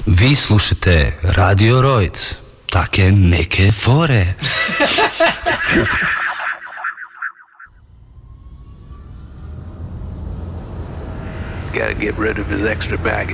Vi slušate Radio Rojc, take neke fore. Gotta get rid of his extra baggage.